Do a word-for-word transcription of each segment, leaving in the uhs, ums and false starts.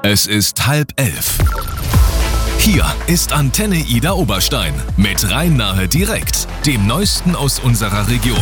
Es ist halb elf. Hier ist Antenne Ida Oberstein mit Rhein-Nahe direkt, dem Neuesten aus unserer Region.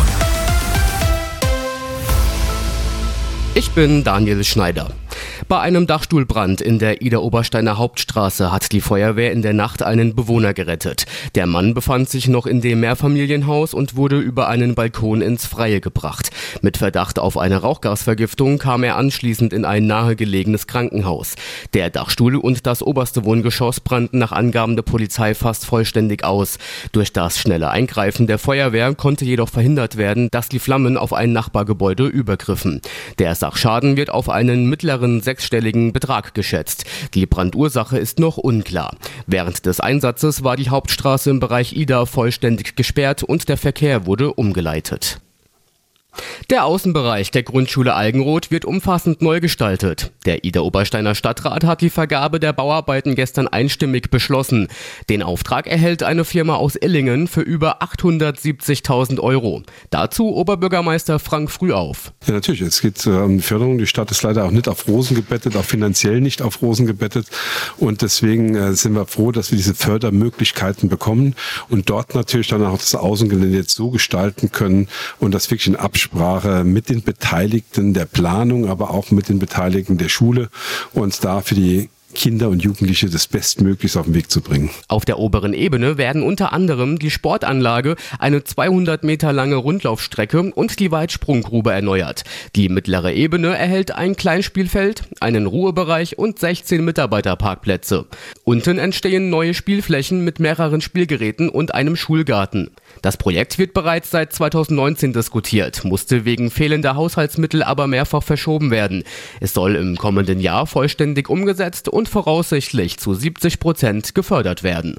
Ich bin Daniel Schneider. Bei einem Dachstuhlbrand in der Ida-Obersteiner Hauptstraße hat die Feuerwehr in der Nacht einen Bewohner gerettet. Der Mann befand sich noch in dem Mehrfamilienhaus und wurde über einen Balkon ins Freie gebracht. Mit Verdacht auf eine Rauchgasvergiftung kam er anschließend in ein nahegelegenes Krankenhaus. Der Dachstuhl und das oberste Wohngeschoss brannten nach Angaben der Polizei fast vollständig aus. Durch das schnelle Eingreifen der Feuerwehr konnte jedoch verhindert werden, dass die Flammen auf ein Nachbargebäude übergriffen. Der Sachschaden wird auf einen mittleren sechsstelligen Betrag geschätzt. Die Brandursache ist noch unklar. Während des Einsatzes war die Hauptstraße im Bereich Ida vollständig gesperrt und der Verkehr wurde umgeleitet. Der Außenbereich der Grundschule Algenroth wird umfassend neu gestaltet. Der Ida-Obersteiner Stadtrat hat die Vergabe der Bauarbeiten gestern einstimmig beschlossen. Den Auftrag erhält eine Firma aus Illingen für über achthundertsiebzigtausend Euro. Dazu Oberbürgermeister Frank Frühauf. Ja, natürlich. Es geht äh, um die Förderung. Die Stadt ist leider auch nicht auf Rosen gebettet, auch finanziell nicht auf Rosen gebettet. Und deswegen äh, sind wir froh, dass wir diese Fördermöglichkeiten bekommen und dort natürlich dann auch das Außengelände jetzt so gestalten können und das wirklich in Absprache Sprache mit den Beteiligten der Planung, aber auch mit den Beteiligten der Schule und da für die Kinder und Jugendliche das Bestmöglichste auf den Weg zu bringen. Auf der oberen Ebene werden unter anderem die Sportanlage, eine zweihundert Meter lange Rundlaufstrecke und die Weitsprunggrube erneuert. Die mittlere Ebene erhält ein Kleinspielfeld, einen Ruhebereich und sechzehn Mitarbeiterparkplätze. Unten entstehen neue Spielflächen mit mehreren Spielgeräten und einem Schulgarten. Das Projekt wird bereits seit zweitausendneunzehn diskutiert, musste wegen fehlender Haushaltsmittel aber mehrfach verschoben werden. Es soll im kommenden Jahr vollständig umgesetzt und voraussichtlich zu siebzig Prozent gefördert werden.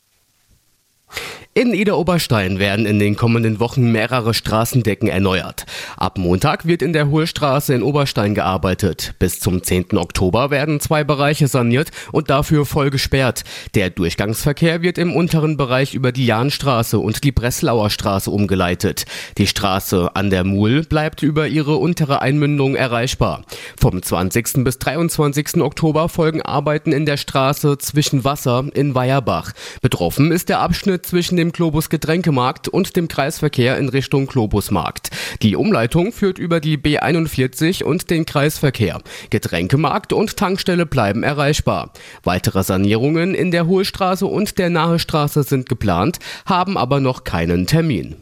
In Ida-Oberstein werden in den kommenden Wochen mehrere Straßendecken erneuert. Ab Montag wird in der Hohe Straße in Oberstein gearbeitet. Bis zum zehnten Oktober werden zwei Bereiche saniert und dafür voll gesperrt. Der Durchgangsverkehr wird im unteren Bereich über die Jahnstraße und die Breslauer Straße umgeleitet. Die Straße an der Muhl bleibt über ihre untere Einmündung erreichbar. Vom zwanzigsten bis dreiundzwanzigsten Oktober folgen Arbeiten in der Straße zwischen Wasser in Weierbach. Betroffen ist der Abschnitt zwischen dem Globus Getränkemarkt und dem Kreisverkehr in Richtung Globusmarkt. Die Umleitung führt über die B einundvierzig und den Kreisverkehr. Getränkemarkt und Tankstelle bleiben erreichbar. Weitere Sanierungen in der Hohe Straße und der Nahe Straße sind geplant, haben aber noch keinen Termin.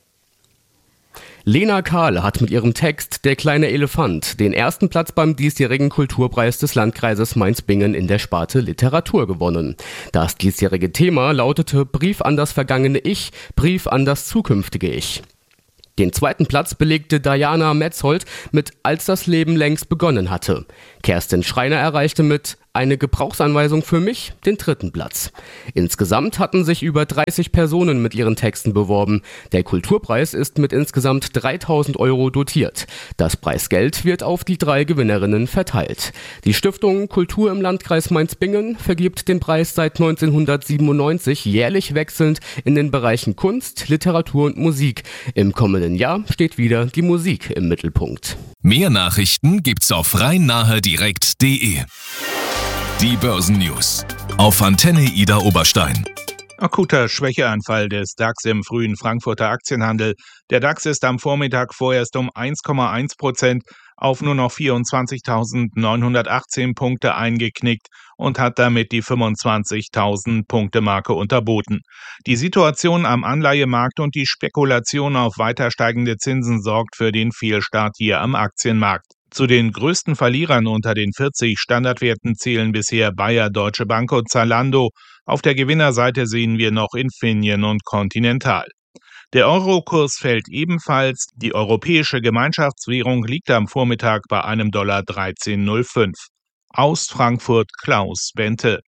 Lena Kahl hat mit ihrem Text Der kleine Elefant den ersten Platz beim diesjährigen Kulturpreis des Landkreises Mainz-Bingen in der Sparte Literatur gewonnen. Das diesjährige Thema lautete Brief an das vergangene Ich, Brief an das zukünftige Ich. Den zweiten Platz belegte Diana Metzold mit Als das Leben längst begonnen hatte. Kerstin Schreiner erreichte mit Eine Gebrauchsanweisung für mich den dritten Platz. Insgesamt hatten sich über dreißig Personen mit ihren Texten beworben. Der Kulturpreis ist mit insgesamt dreitausend Euro dotiert. Das Preisgeld wird auf die drei Gewinnerinnen verteilt. Die Stiftung Kultur im Landkreis Mainz-Bingen vergibt den Preis seit neunzehnhundertsiebenundneunzig jährlich wechselnd in den Bereichen Kunst, Literatur und Musik. Im kommenden Jahr steht wieder die Musik im Mittelpunkt. Mehr Nachrichten gibt's auf rhein-nahe direkt punkt de. Die Börsennews auf Antenne Ida Oberstein. Akuter Schwächeanfall des DAX im frühen Frankfurter Aktienhandel. Der DAX ist am Vormittag vorerst um eins Komma eins Prozent auf nur noch vierundzwanzigtausendneunhundertachtzehn Punkte eingeknickt und hat damit die fünfundzwanzigtausend Punkte Marke unterboten. Die Situation am Anleihemarkt und die Spekulation auf weiter steigende Zinsen sorgt für den Fehlstart hier am Aktienmarkt. Zu den größten Verlierern unter den vierzig Standardwerten zählen bisher Bayer, Deutsche Bank und Zalando. Auf der Gewinnerseite sehen wir noch Infineon und Continental. Der Eurokurs fällt ebenfalls. Die europäische Gemeinschaftswährung liegt am Vormittag bei einem Dollar dreizehn Komma null fünf. Aus Frankfurt Klaus Bente.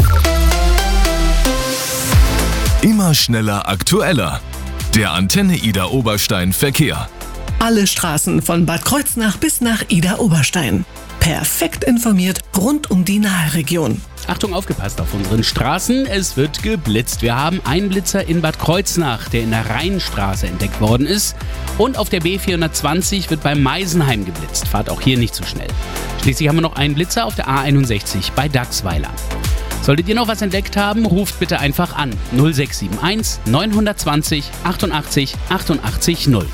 Immer schneller, aktueller. Der Antenne Ida Oberstein Verkehr. Alle Straßen von Bad Kreuznach bis nach Ida Oberstein. perfekt informiert rund um die Nahregion. Achtung, aufgepasst auf unseren Straßen, es wird geblitzt. Wir haben einen Blitzer in Bad Kreuznach, der in der Rheinstraße entdeckt worden ist. Und auf der B vierhundertzwanzig wird bei Meisenheim geblitzt. Fahrt auch hier nicht zu schnell. Schließlich haben wir noch einen Blitzer auf der A einundsechzig bei Dachsweiler. Solltet ihr noch was entdeckt haben, ruft bitte einfach an null sechs sieben eins neun zwei null achtundachtzig achtundachtzig null.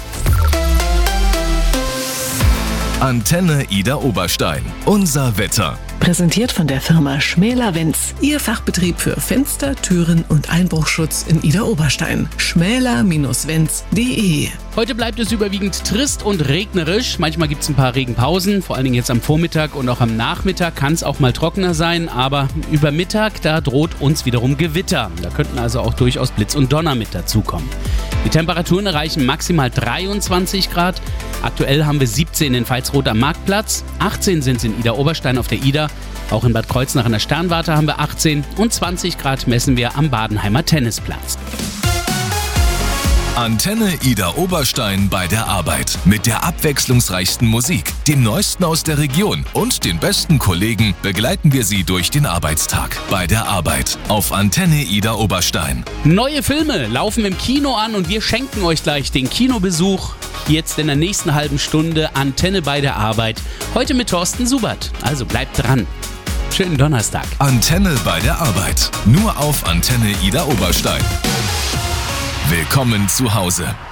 Antenne Ida Oberstein. Unser Wetter. Präsentiert von der Firma Schmäler-Wenz, Ihr Fachbetrieb für Fenster, Türen und Einbruchschutz in Ida Oberstein. schmäler Bindestrich wenz punkt de. Heute bleibt es überwiegend trist und regnerisch. Manchmal gibt es ein paar Regenpausen, vor allen Dingen jetzt am Vormittag und auch am Nachmittag kann es auch mal trockener sein. Aber über Mittag, da droht uns wiederum Gewitter. Da könnten also auch durchaus Blitz und Donner mit dazukommen. Die Temperaturen erreichen maximal dreiundzwanzig Grad. Aktuell haben wir siebzehn in Pfalzroth am Marktplatz, achtzehn sind es in Ida Oberstein auf der Ida. Auch in Bad Kreuznach an der Sternwarte haben wir achtzehn und zwanzig Grad messen wir am Badenheimer Tennisplatz. Antenne Ida Oberstein bei der Arbeit. Mit der abwechslungsreichsten Musik, dem Neuesten aus der Region und den besten Kollegen begleiten wir Sie durch den Arbeitstag. Bei der Arbeit auf Antenne Ida Oberstein. Neue Filme laufen im Kino an und wir schenken euch gleich den Kinobesuch. Jetzt in der nächsten halben Stunde Antenne bei der Arbeit. Heute mit Thorsten Subert. Also bleibt dran. Schönen Donnerstag. Antenne bei der Arbeit. Nur auf Antenne Ida Oberstein. Willkommen zu Hause.